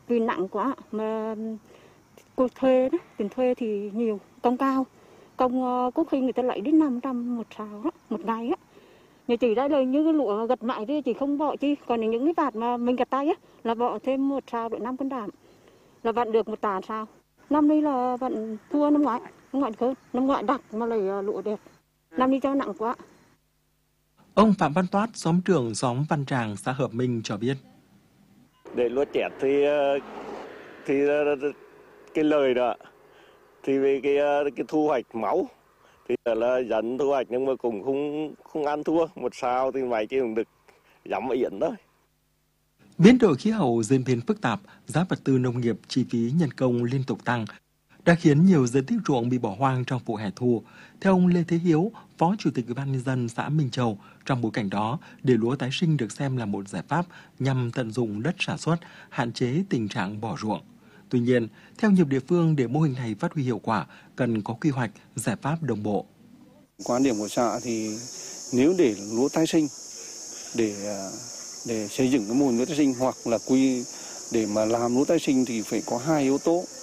vì nặng quá mà cô thuê đó, tiền thuê thì nhiều, công cao, công có khi người ta lấy đến 500 một sào đó, một ngày á. Nhà chị đã lời như cái lụa gặt mại thì chị không bỏ chi, còn những cái vạt mà mình gặt tay á là bỏ thêm một sào để 5 cân đạm là vặn được một tàn sao. Năm nay là vặn thua năm ngoái hơn, năm ngoái đặc mà lại lụa đẹp. Năm nay cho nặng quá. Ông Phạm Văn Toát, xóm trưởng xóm Văn Tràng, xã Hợp Minh cho biết. Để lúa chẹt thì cái lời đó thì về cái thu hoạch máu thì là dần thu hoạch nhưng mà cũng không ăn thua, một sao thì mày chỉ được dám yển thôi. Biến đổi khí hậu diễn biến phức tạp, giá vật tư nông nghiệp, chi phí nhân công liên tục tăng đã khiến nhiều diện tích ruộng bị bỏ hoang trong vụ hè thu. Theo ông Lê Thế Hiếu, Phó Chủ tịch Ủy ban nhân dân xã Minh Châu, trong bối cảnh đó, để lúa tái sinh được xem là một giải pháp nhằm tận dụng đất sản xuất, hạn chế tình trạng bỏ ruộng. Tuy nhiên, theo nhiều địa phương, để mô hình này phát huy hiệu quả, cần có quy hoạch, giải pháp đồng bộ. Quan điểm của xã thì nếu để lúa tái sinh, để xây dựng cái mô hình lúa tái sinh hoặc là để mà làm lúa tái sinh thì phải có hai yếu tố.